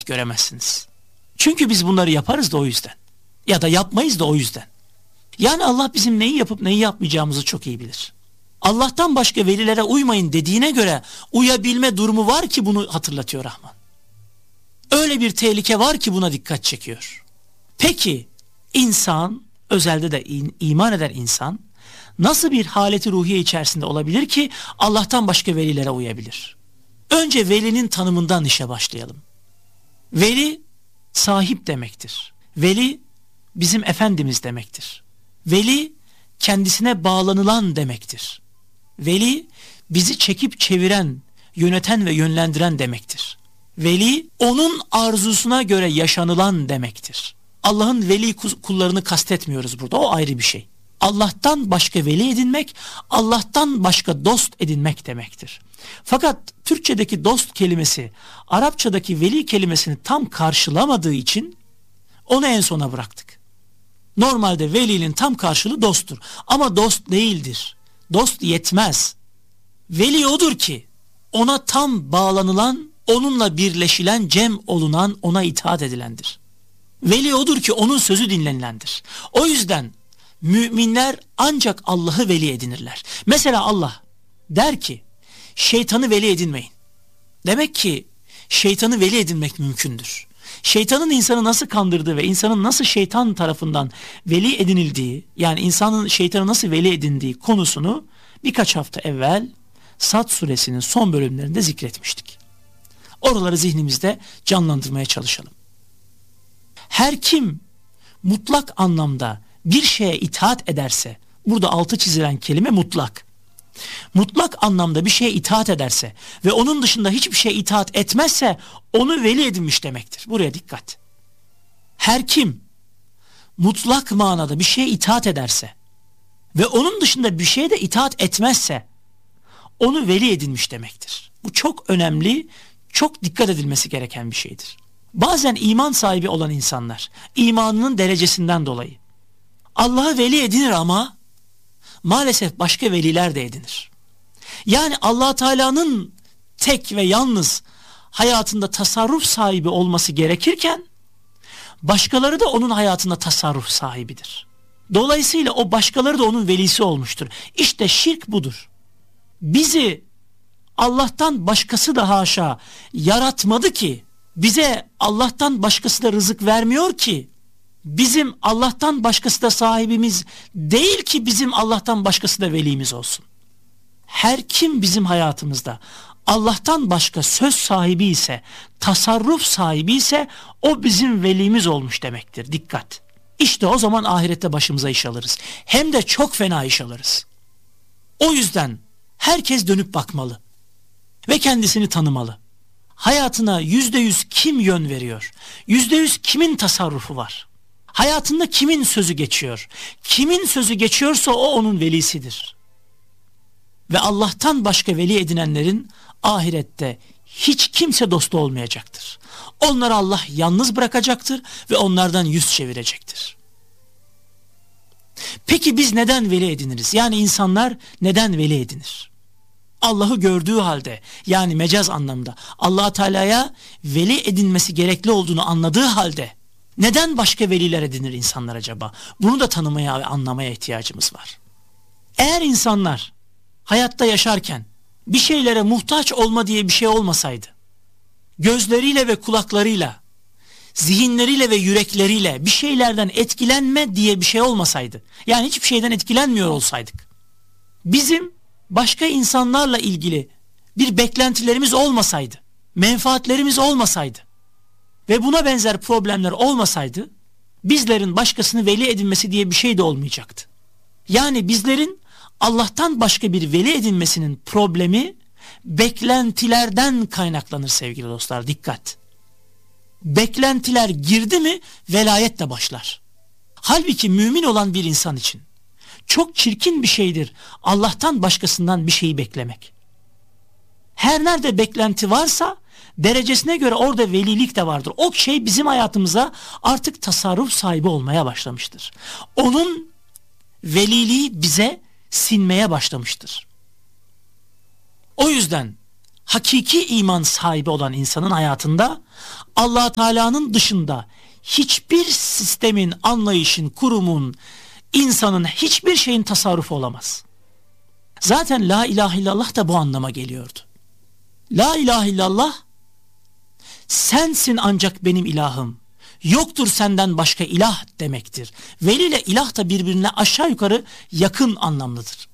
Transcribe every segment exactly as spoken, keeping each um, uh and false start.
göremezsiniz. Çünkü biz bunları yaparız da o yüzden. Ya da yapmayız da o yüzden. Yani Allah bizim neyi yapıp neyi yapmayacağımızı çok iyi bilir. Allah'tan başka velilere uymayın dediğine göre uyabilme durumu var ki bunu hatırlatıyor Rahman. Öyle bir tehlike var ki buna dikkat çekiyor. Peki insan, özelde de iman eden insan nasıl bir haleti ruhiye içerisinde olabilir ki Allah'tan başka velilere uyabilir? Önce velinin tanımından işe başlayalım. Veli sahip demektir. Veli bizim efendimiz demektir. Veli kendisine bağlanılan demektir. Veli bizi çekip çeviren, yöneten ve yönlendiren demektir. Veli onun arzusuna göre yaşanılan demektir. Allah'ın veli kullarını kastetmiyoruz burada, o ayrı bir şey. Allah'tan başka veli edinmek, Allah'tan başka dost edinmek demektir. Fakat Türkçedeki dost kelimesi Arapçadaki veli kelimesini tam karşılamadığı için onu en sona bıraktık. Normalde velinin tam karşılığı dosttur ama dost değildir. Dost yetmez. Veli odur ki ona tam bağlanılan, onunla birleşilen, cem olunan, ona itaat edilendir. Veli odur ki onun sözü dinlenilendir. O yüzden müminler ancak Allah'ı veli edinirler. Mesela Allah der ki şeytanı veli edinmeyin. Demek ki şeytanı veli edinmek mümkündür. Şeytanın insanı nasıl kandırdığı ve insanın nasıl şeytan tarafından veli edinildiği, yani insanın şeytanı nasıl veli edindiği konusunu birkaç hafta evvel Sad suresinin son bölümlerinde zikretmiştik. Oraları zihnimizde canlandırmaya çalışalım. Her kim mutlak anlamda bir şeye itaat ederse, burada altı çizilen kelime mutlak. Mutlak anlamda bir şeye itaat ederse ve onun dışında hiçbir şeye itaat etmezse onu veli edinmiş demektir. Buraya dikkat. Her kim mutlak manada bir şeye itaat ederse ve onun dışında bir şeye de itaat etmezse onu veli edinmiş demektir. Bu çok önemli, çok dikkat edilmesi gereken bir şeydir. Bazen iman sahibi olan insanlar imanının derecesinden dolayı Allah'ı veli edinir ama maalesef başka veliler de edinir. Yani Allah Teala'nın tek ve yalnız hayatında tasarruf sahibi olması gerekirken başkaları da onun hayatında tasarruf sahibidir. Dolayısıyla o başkaları da onun velisi olmuştur. İşte şirk budur. Bizi Allah'tan başkası da haşa yaratmadı ki, bize Allah'tan başkası da rızık vermiyor ki, bizim Allah'tan başkası da sahibimiz değil ki bizim Allah'tan başkası da velimiz olsun. Her kim bizim hayatımızda Allah'tan başka söz sahibi ise, tasarruf sahibi ise o bizim velimiz olmuş demektir. Dikkat. İşte o zaman ahirette başımıza iş alırız. Hem de çok fena iş alırız. O yüzden herkes dönüp bakmalı ve kendisini tanımalı. Hayatına yüzde yüz kim yön veriyor? Yüzde yüz kimin tasarrufu var? Hayatında kimin sözü geçiyor? Kimin sözü geçiyorsa o onun velisidir. Ve Allah'tan başka veli edinenlerin ahirette hiç kimse dostu olmayacaktır. Onları Allah yalnız bırakacaktır ve onlardan yüz çevirecektir. Peki biz neden veli ediniriz? Yani insanlar neden veli edinir? Allah'ı gördüğü halde, yani mecaz anlamda Allah Teala'ya veli edinmesi gerekli olduğunu anladığı halde neden başka veliler edinir insanlar acaba? Bunu da tanımaya ve anlamaya ihtiyacımız var. Eğer insanlar hayatta yaşarken bir şeylere muhtaç olma diye bir şey olmasaydı, gözleriyle ve kulaklarıyla, zihinleriyle ve yürekleriyle bir şeylerden etkilenme diye bir şey olmasaydı, yani hiçbir şeyden etkilenmiyor olsaydık, bizim başka insanlarla ilgili bir beklentilerimiz olmasaydı, menfaatlerimiz olmasaydı ve buna benzer problemler olmasaydı, bizlerin başkasını veli edinmesi diye bir şey de olmayacaktı. Yani bizlerin Allah'tan başka bir veli edinmesinin problemi beklentilerden kaynaklanır sevgili dostlar, dikkat. Beklentiler girdi mi velayet de başlar. Halbuki mümin olan bir insan için çok çirkin bir şeydir Allah'tan başkasından bir şeyi beklemek. Her nerede beklenti varsa derecesine göre orada velilik de vardır. O şey bizim hayatımıza artık tasarruf sahibi olmaya başlamıştır. Onun veliliği bize sinmeye başlamıştır. O yüzden hakiki iman sahibi olan insanın hayatında Allah Teala'nın dışında hiçbir sistemin, anlayışın, kurumun, insanın hiçbir şeyin tasarrufu olamaz. Zaten la ilahe illallah da bu anlama geliyordu. La ilahe illallah, sensin ancak benim ilahım, yoktur senden başka ilah demektir. Veli ile ilah da birbirine aşağı yukarı yakın anlamlıdır.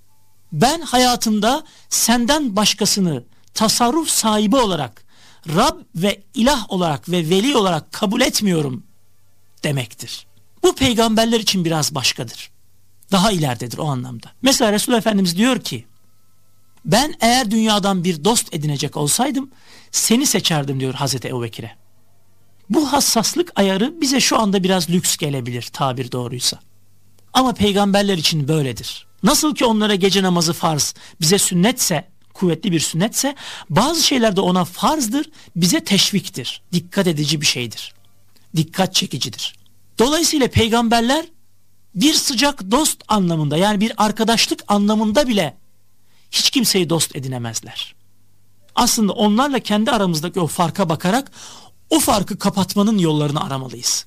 Ben hayatımda senden başkasını tasarruf sahibi olarak, Rab ve ilah olarak ve veli olarak kabul etmiyorum demektir. Bu peygamberler için biraz başkadır. Daha ileridedir o anlamda. Mesela Resul Efendimiz diyor ki, ben eğer dünyadan bir dost edinecek olsaydım seni seçerdim diyor Hazreti Ebubekir'e. Bu hassaslık ayarı bize şu anda biraz lüks gelebilir tabir doğruysa. Ama peygamberler için böyledir. Nasıl ki onlara gece namazı farz, bize sünnetse, kuvvetli bir sünnetse, bazı şeyler de ona farzdır, bize teşviktir. Dikkat edici bir şeydir. Dikkat çekicidir. Dolayısıyla peygamberler bir sıcak dost anlamında, yani bir arkadaşlık anlamında bile hiç kimseyi dost edinemezler. Aslında onlarla kendi aramızdaki o farka bakarak o farkı kapatmanın yollarını aramalıyız.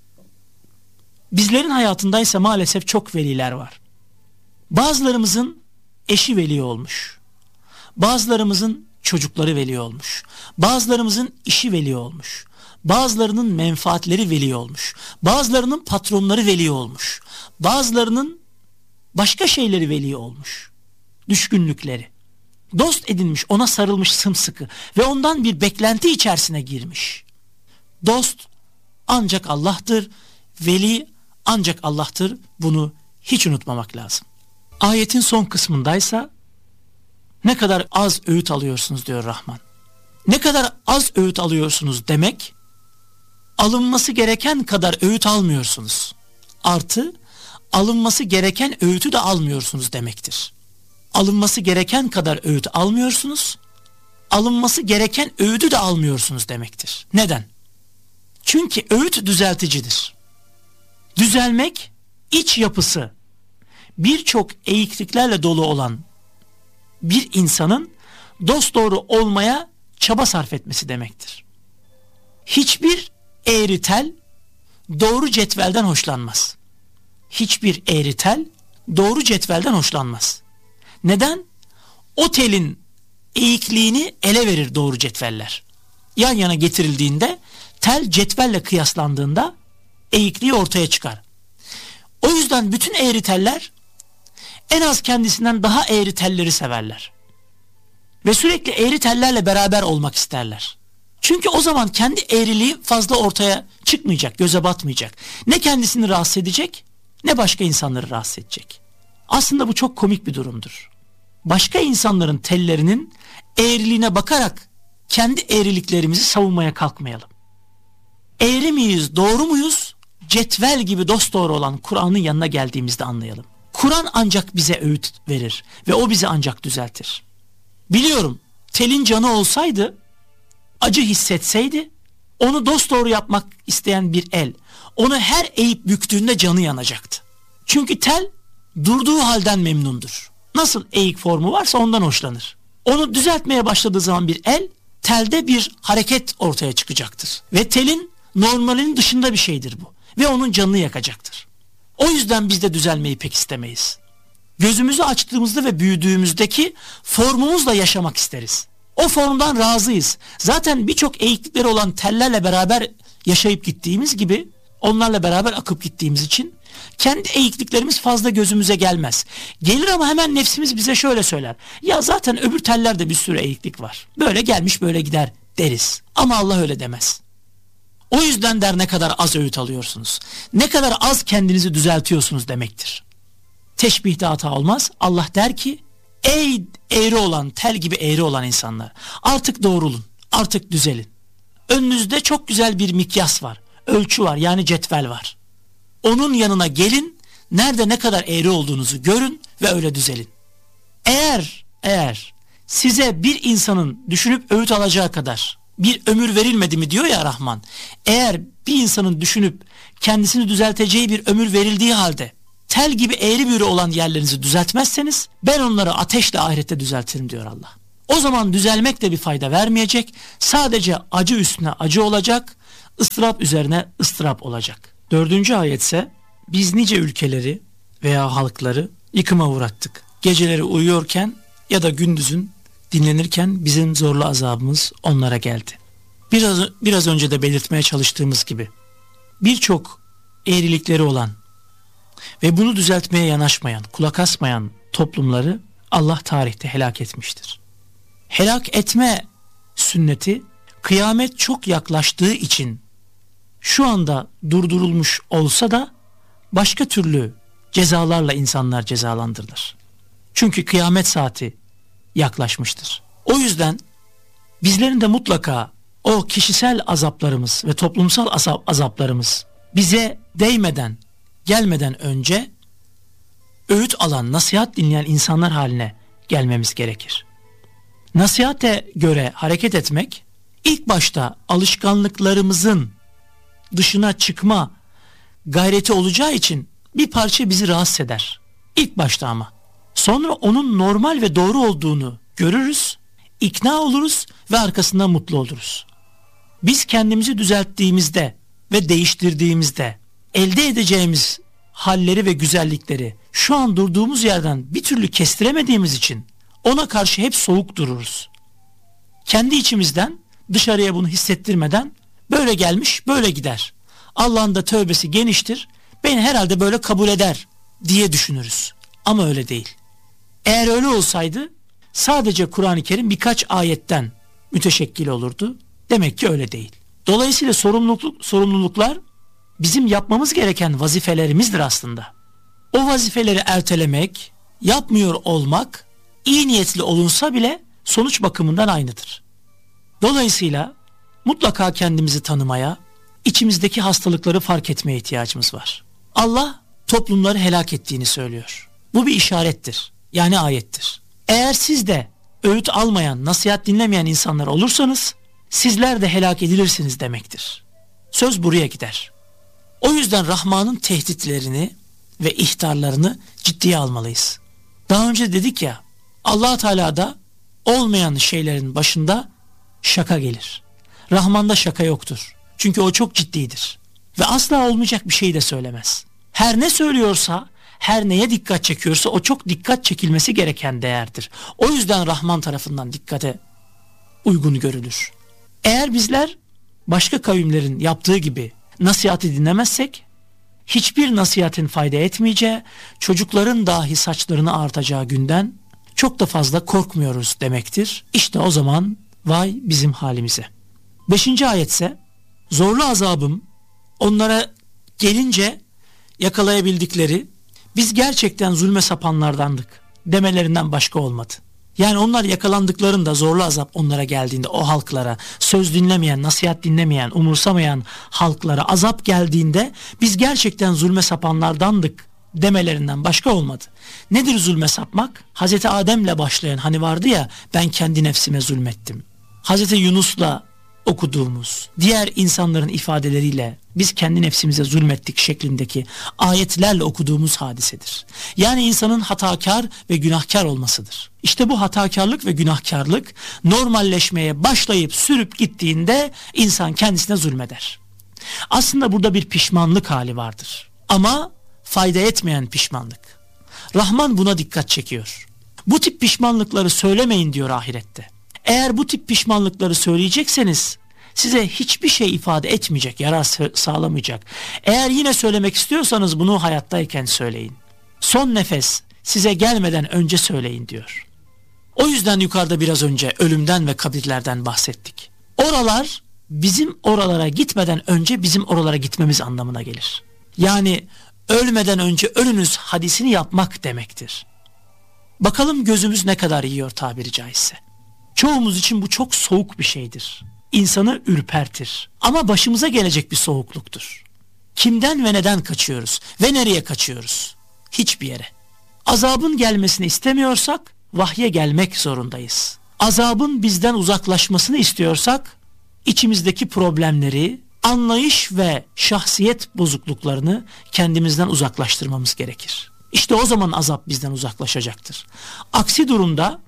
Bizlerin hayatındaysa maalesef çok veliler var. Bazılarımızın eşi veli olmuş. Bazılarımızın çocukları veli olmuş. Bazılarımızın işi veli olmuş. Bazılarının menfaatleri veli olmuş. Bazılarının patronları veli olmuş. Bazılarının başka şeyleri veli olmuş. Düşkünlükleri. Dost edinmiş, ona sarılmış sımsıkı ve ondan bir beklenti içerisine girmiş. Dost ancak Allah'tır, veli ancak Allah'tır. Bunu hiç unutmamak lazım. Ayetin son kısmındaysa ne kadar az öğüt alıyorsunuz diyor Rahman. Ne kadar az öğüt alıyorsunuz demek, alınması gereken kadar öğüt almıyorsunuz. Artı alınması gereken öğütü de almıyorsunuz demektir. Alınması gereken kadar öğüt almıyorsunuz, alınması gereken öğüdü de almıyorsunuz demektir. Neden? Çünkü öğüt düzelticidir. Düzelmek, iç yapısı birçok eğikliklerle dolu olan bir insanın dosdoğru olmaya çaba sarf etmesi demektir. Hiçbir eğri tel doğru cetvelden hoşlanmaz. Hiçbir eğri tel doğru cetvelden hoşlanmaz. Neden? O telin eğikliğini ele verir doğru cetveller. Yan yana getirildiğinde tel cetvelle kıyaslandığında eğikliği ortaya çıkar. O yüzden bütün eğri teller en az kendisinden daha eğri telleri severler. Ve sürekli eğri tellerle beraber olmak isterler. Çünkü o zaman kendi eğriliği fazla ortaya çıkmayacak, göze batmayacak. Ne kendisini rahatsız edecek, ne başka insanları rahatsız edecek. Aslında bu çok komik bir durumdur. Başka insanların tellerinin eğriliğine bakarak kendi eğriliklerimizi savunmaya kalkmayalım. Eğri miyiz, doğru muyuz? Cetvel gibi dosdoğru olan Kur'an'ın yanına geldiğimizde anlayalım. Kur'an ancak bize öğüt verir ve o bizi ancak düzeltir. Biliyorum, telin canı olsaydı, acı hissetseydi, onu dosdoğru yapmak isteyen bir el, onu her eğip büktüğünde canı yanacaktı. Çünkü tel durduğu halden memnundur. Nasıl eğik formu varsa ondan hoşlanır. Onu düzeltmeye başladığı zaman bir el, telde bir hareket ortaya çıkacaktır. Ve telin normalinin dışında bir şeydir bu. Ve onun canını yakacaktır. O yüzden biz de düzelmeyi pek istemeyiz. Gözümüzü açtığımızda ve büyüdüğümüzdeki formumuzla yaşamak isteriz. O formdan razıyız. Zaten birçok eğiklikleri olan tellerle beraber yaşayıp gittiğimiz gibi, onlarla beraber akıp gittiğimiz için kendi eğikliklerimiz fazla gözümüze gelmez. Gelir ama hemen nefsimiz bize şöyle söyler. Ya zaten öbür tellerde bir sürü eğiklik var. Böyle gelmiş böyle gider deriz. Ama Allah öyle demez. O yüzden der ne kadar az öğüt alıyorsunuz. Ne kadar az kendinizi düzeltiyorsunuz demektir. Teşbihte hata olmaz. Allah der ki ey eğri olan, tel gibi eğri olan insanlar, artık doğrulun, artık düzelin. Önünüzde çok güzel bir mikyas var. Ölçü var, yani cetvel var. Onun yanına gelin, nerede ne kadar eğri olduğunuzu görün ve öyle düzelin. Eğer, eğer size bir insanın düşünüp öğüt alacağı kadar bir ömür verilmedi mi diyor ya Rahman. Eğer bir insanın düşünüp kendisini düzelteceği bir ömür verildiği halde tel gibi eğri büğrü olan yerlerinizi düzeltmezseniz ben onları ateşle ahirette düzeltirim diyor Allah. O zaman düzelmek de bir fayda vermeyecek. Sadece acı üstüne acı olacak, ıstırap üzerine ıstırap olacak. Dördüncü ayetse biz nice ülkeleri veya halkları yıkıma uğrattık. Geceleri uyuyorken ya da gündüzün dinlenirken bizim zorlu azabımız onlara geldi. Biraz, biraz önce de belirtmeye çalıştığımız gibi birçok eğrilikleri olan ve bunu düzeltmeye yanaşmayan, kulak asmayan toplumları Allah tarihte helak etmiştir. Helak etme sünneti kıyamet çok yaklaştığı için şu anda durdurulmuş olsa da başka türlü cezalarla insanlar cezalandırılır. Çünkü kıyamet saati yaklaşmıştır. O yüzden bizlerin de mutlaka o kişisel azaplarımız ve toplumsal azaplarımız bize değmeden, gelmeden önce öğüt alan, nasihat dinleyen insanlar haline gelmemiz gerekir. Nasihate göre hareket etmek ilk başta alışkanlıklarımızın dışına çıkma gayreti olacağı için bir parça bizi rahatsız eder. İlk başta ama. Sonra onun normal ve doğru olduğunu görürüz, ikna oluruz ve arkasından mutlu oluruz. Biz kendimizi düzelttiğimizde ve değiştirdiğimizde elde edeceğimiz halleri ve güzellikleri şu an durduğumuz yerden bir türlü kestiremediğimiz için ona karşı hep soğuk dururuz. Kendi içimizden dışarıya bunu hissettirmeden böyle gelmiş böyle gider. Allah'ın da tövbesi geniştir, beni herhalde böyle kabul eder diye düşünürüz. Ama öyle değil. Eğer öyle olsaydı sadece Kur'an-ı Kerim birkaç ayetten müteşekkil olurdu. Demek ki öyle değil. Dolayısıyla sorumluluk, sorumluluklar bizim yapmamız gereken vazifelerimizdir aslında. O vazifeleri ertelemek, yapmıyor olmak iyi niyetli olunsa bile sonuç bakımından aynıdır. Dolayısıyla mutlaka kendimizi tanımaya, içimizdeki hastalıkları fark etmeye ihtiyacımız var. Allah toplumları helak ettiğini söylüyor. Bu bir işarettir. Yani ayettir. Eğer siz de öğüt almayan, nasihat dinlemeyen insanlar olursanız sizler de helak edilirsiniz demektir. Söz buraya gider. O yüzden Rahman'ın tehditlerini ve ihtarlarını ciddiye almalıyız. Daha önce dedik ya, Allah Teala'da olmayan şeylerin başında şaka gelir. Rahman'da şaka yoktur. Çünkü o çok ciddidir. Ve asla olmayacak bir şey de söylemez. Her ne söylüyorsa, her neye dikkat çekiyorsa o çok dikkat çekilmesi gereken değerdir. O yüzden Rahman tarafından dikkate uygun görülür. Eğer bizler başka kavimlerin yaptığı gibi nasihati dinlemezsek, hiçbir nasihatin fayda etmeyeceği, çocukların dahi saçlarını ağartacağı günden çok da fazla korkmuyoruz demektir. İşte o zaman vay bizim halimize. Beşinci ayetse, zorlu azabım onlara gelince yakalayabildikleri, biz gerçekten zulme sapanlardandık demelerinden başka olmadı. Yani onlar yakalandıklarında, zorlu azap onlara geldiğinde, o halklara, söz dinlemeyen, nasihat dinlemeyen, umursamayan halklara azap geldiğinde biz gerçekten zulme sapanlardandık demelerinden başka olmadı. Nedir zulme sapmak? Hazreti Adem'le başlayan, hani vardı ya, ben kendi nefsime zulmettim. Hazreti Yunus'la okuduğumuz, diğer insanların ifadeleriyle biz kendi nefsimize zulmettik şeklindeki ayetlerle okuduğumuz hadisedir. Yani insanın hatakar ve günahkar olmasıdır. İşte bu hatakarlık ve günahkarlık normalleşmeye başlayıp sürüp gittiğinde insan kendisine zulmeder. Aslında burada bir pişmanlık hali vardır. Ama fayda etmeyen pişmanlık. Rahman buna dikkat çekiyor. Bu tip pişmanlıkları söylemeyin diyor ahirette. Eğer bu tip pişmanlıkları söyleyecekseniz size hiçbir şey ifade etmeyecek, yarar sağlamayacak. Eğer yine söylemek istiyorsanız bunu hayattayken söyleyin. Son nefes size gelmeden önce söyleyin diyor. O yüzden yukarıda biraz önce ölümden ve kabirlerden bahsettik. Oralar bizim oralara gitmeden önce bizim oralara gitmemiz anlamına gelir. Yani ölmeden önce ölünüz hadisini yapmak demektir. Bakalım gözümüz ne kadar yiyor tabiri caizse. Çoğumuz için bu çok soğuk bir şeydir. İnsanı ürpertir. Ama başımıza gelecek bir soğukluktur. Kimden ve neden kaçıyoruz? Ve nereye kaçıyoruz? Hiçbir yere. Azabın gelmesini istemiyorsak vahye gelmek zorundayız. Azabın bizden uzaklaşmasını istiyorsak içimizdeki problemleri, anlayış ve şahsiyet bozukluklarını kendimizden uzaklaştırmamız gerekir. İşte o zaman azap bizden uzaklaşacaktır. Aksi durumda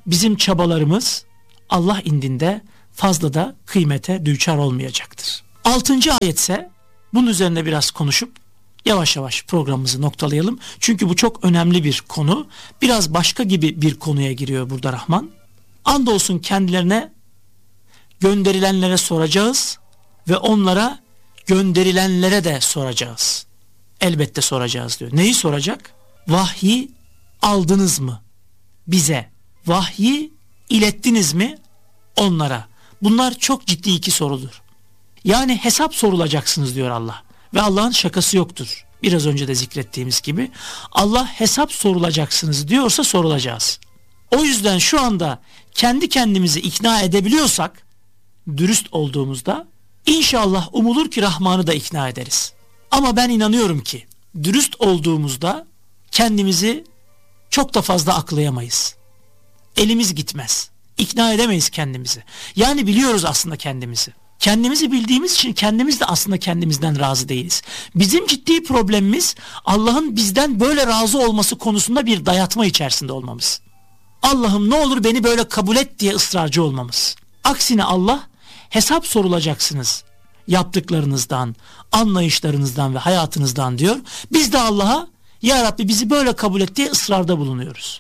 bizim çabalarımız Allah indinde fazla da kıymete düçar olmayacaktır. Altıncı ayetse bunun üzerine biraz konuşup yavaş yavaş programımızı noktalayalım. Çünkü bu çok önemli bir konu. Biraz başka gibi bir konuya giriyor burada Rahman. Andolsun kendilerine gönderilenlere soracağız ve onlara gönderilenlere de soracağız. Elbette soracağız diyor. Neyi soracak? Vahyi aldınız mı? Bize. Vahyi ilettiniz mi? Onlara. Bunlar çok ciddi iki sorudur. Yani hesap sorulacaksınız diyor Allah. Ve Allah'ın şakası yoktur. Biraz önce de zikrettiğimiz gibi. Allah hesap sorulacaksınız diyorsa sorulacağız. O yüzden şu anda kendi kendimizi ikna edebiliyorsak, dürüst olduğumuzda, İnşallah umulur ki Rahman'ı da ikna ederiz. Ama ben inanıyorum ki dürüst olduğumuzda kendimizi çok da fazla aklayamayız. Elimiz gitmez. İkna edemeyiz kendimizi. Yani biliyoruz aslında kendimizi. Kendimizi bildiğimiz için kendimiz de aslında kendimizden razı değiliz. Bizim ciddi problemimiz Allah'ın bizden böyle razı olması konusunda bir dayatma içerisinde olmamız. Allah'ım ne olur beni böyle kabul et diye ısrarcı olmamız. Aksine Allah hesap sorulacaksınız yaptıklarınızdan, anlayışlarınızdan ve hayatınızdan diyor. Biz de Allah'a ya Rabbi bizi böyle kabul et diye ısrarda bulunuyoruz.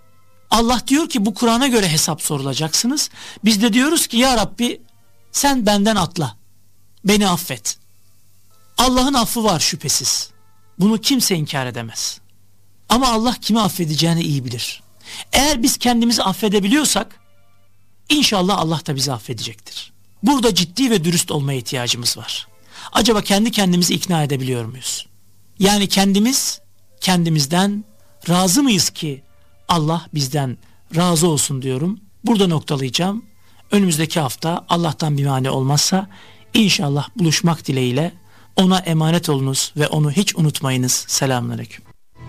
Allah diyor ki bu Kur'an'a göre hesap sorulacaksınız. Biz de diyoruz ki ya Rabbi sen benden atla. Beni affet. Allah'ın affı var şüphesiz. Bunu kimse inkar edemez. Ama Allah kimi affedeceğini iyi bilir. Eğer biz kendimizi affedebiliyorsak İnşallah Allah da bizi affedecektir. Burada ciddi ve dürüst olmaya ihtiyacımız var. Acaba kendi kendimizi ikna edebiliyor muyuz? Yani kendimiz kendimizden razı mıyız ki Allah bizden razı olsun diyorum. Burada noktalayacağım. Önümüzdeki hafta Allah'tan bir mani olmazsa inşallah buluşmak dileğiyle ona emanet olunuz ve onu hiç unutmayınız. Selamünaleyküm.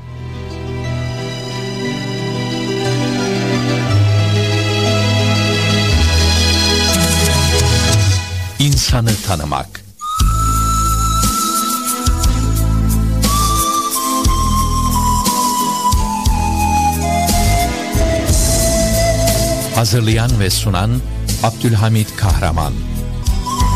İnsanı tanımak. Hazırlayan ve sunan Abdülhamid Kahraman.